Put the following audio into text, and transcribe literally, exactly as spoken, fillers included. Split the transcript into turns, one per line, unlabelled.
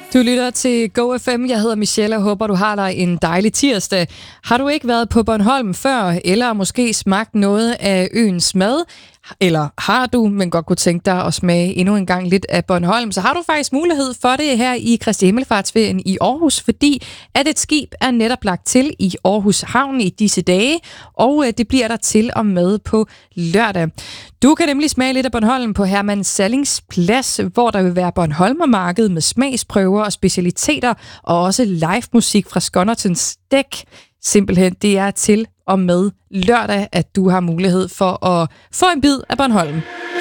Du lytter til Go F M. Jeg hedder Michelle og håber, du har dig en dejlig tirsdag. Har du ikke været på Bornholm før, eller måske smagt noget af øens mad, eller har du, men godt kunne tænke dig at smage endnu en gang lidt af Bornholm, så har du faktisk mulighed for det her i Kristi Himmelfartsferien i Aarhus, fordi at et skib er netop lagt til i Aarhus Havn i disse dage, og det bliver der til og med på lørdag. Du kan nemlig smage lidt af Bornholm på Herman Sallings Plads, hvor der vil være Bornholmermarked med smagsprøver og specialiteter, og også live musik fra Skonnertons dæk. Simpelthen, det er til og med lørdag, at du har mulighed for at få en bid af Bornholm.